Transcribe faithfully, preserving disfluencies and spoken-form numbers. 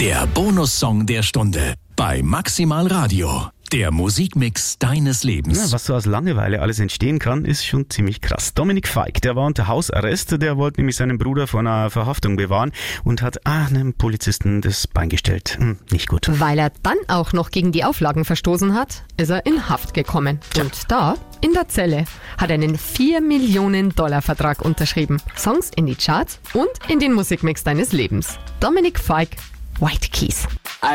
Der Bonussong der Stunde bei Maximal Radio. Der Musikmix deines Lebens. Ja, was so aus Langeweile alles entstehen kann, ist schon ziemlich krass. Dominik Feick, der war unter Hausarrest, der wollte nämlich seinen Bruder vor einer Verhaftung bewahren und hat einem Polizisten das Bein gestellt. Hm, nicht gut. Weil er dann auch noch gegen die Auflagen verstoßen hat, ist er in Haft gekommen. Und da, in der Zelle, hat er einen vier Millionen Dollar Vertrag unterschrieben. Songs in die Charts und in den Musikmix deines Lebens. Dominik Feick, White Keys.